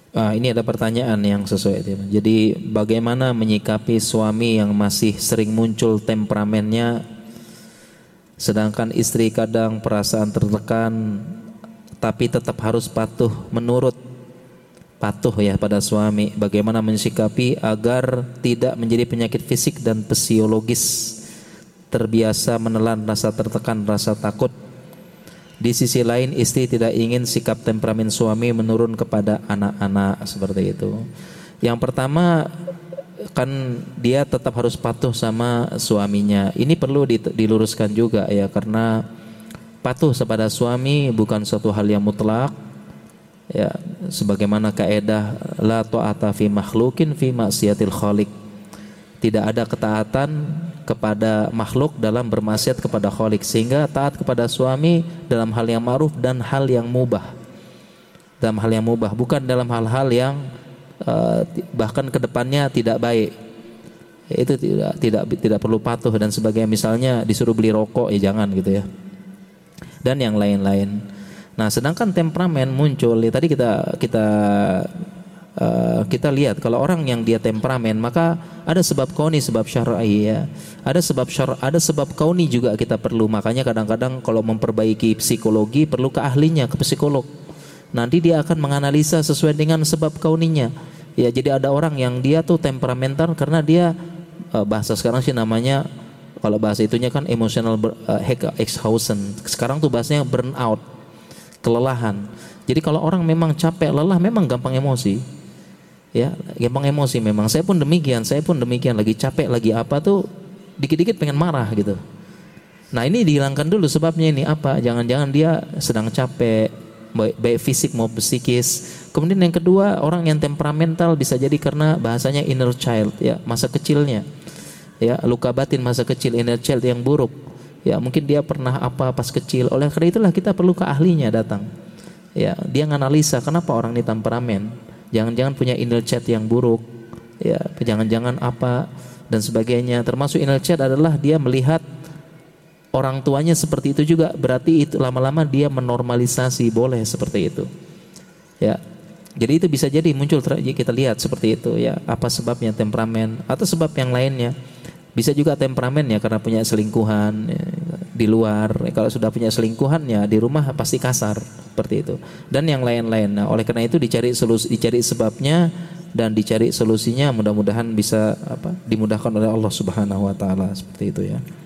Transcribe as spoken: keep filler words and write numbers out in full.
Ah, ini ada pertanyaan yang sesuai itu. Jadi bagaimana menyikapi suami yang masih sering muncul temperamennya, sedangkan istri kadang perasaan tertekan tapi tetap harus patuh menurut patuh ya pada suami. Bagaimana mensikapi agar tidak menjadi penyakit fisik dan psikologis, terbiasa menelan rasa tertekan, rasa takut. Di sisi lain istri tidak ingin sikap temperamen suami menurun kepada anak-anak, seperti itu. Yang pertama kan dia tetap harus patuh sama suaminya. Ini perlu diluruskan juga ya, karena patuh kepada suami bukan suatu hal yang mutlak ya, sebagaimana kaidah la ta'ata fi makhlukin fi maksiatil khaliq. Tidak ada ketaatan kepada makhluk dalam bermaksiat kepada Khalik, sehingga taat kepada suami dalam hal yang ma'ruf dan hal yang mubah. Dalam hal yang mubah, bukan dalam hal-hal yang uh, bahkan kedepannya tidak baik. Itu tidak tidak tidak perlu patuh dan sebagainya. Misalnya disuruh beli rokok, ya jangan gitu ya. Dan yang lain-lain. Nah, sedangkan temperamen muncul, ya tadi kita kita Uh, kita lihat kalau orang yang dia temperamen, maka ada sebab kauni, sebab syar'i ya. Ada sebab syar, ada sebab kauni juga kita perlu. Makanya kadang-kadang kalau memperbaiki psikologi perlu ke ahlinya, ke psikolog. Nanti dia akan menganalisa sesuai dengan sebab kauninya. Ya, jadi ada orang yang dia tuh temperamental karena dia uh, bahasa sekarang sih namanya, kalau bahasa itunya kan emotional uh, exhaustion. Sekarang tuh bahasanya burnout, kelelahan. Jadi kalau orang memang capek, lelah, memang gampang emosi. Ya, gampang emosi memang. Saya pun demikian, saya pun demikian. Lagi capek, lagi apa tuh dikit-dikit pengen marah gitu. Nah, ini dihilangkan dulu sebabnya ini apa? Jangan-jangan dia sedang capek, baik, baik fisik maupun psikis. Kemudian yang kedua, orang yang temperamental bisa jadi karena bahasanya inner child ya, masa kecilnya. Ya, luka batin masa kecil, inner child yang buruk. Ya, mungkin dia pernah apa pas kecil. Oleh karena itulah kita perlu ke ahlinya datang. Ya, dia nganalisa kenapa orang ini temperamen. Jangan-jangan punya inner child yang buruk, ya, jangan-jangan apa dan sebagainya. Termasuk inner child adalah dia melihat orang tuanya seperti itu juga, berarti itu lama-lama dia menormalisasi, boleh seperti itu. Ya, jadi itu bisa jadi muncul, kita lihat seperti itu ya. Apa sebabnya temperamen atau sebab yang lainnya? Bisa juga temperamen ya karena punya selingkuhan ya, di luar. Kalau sudah punya selingkuhan ya di rumah pasti kasar seperti itu. Dan yang lain-lain. Nah, oleh karena itu dicari solusi, dicari sebabnya dan dicari solusinya. Mudah-mudahan bisa apa? Dimudahkan oleh Allah Subhanahu wa taala seperti itu ya.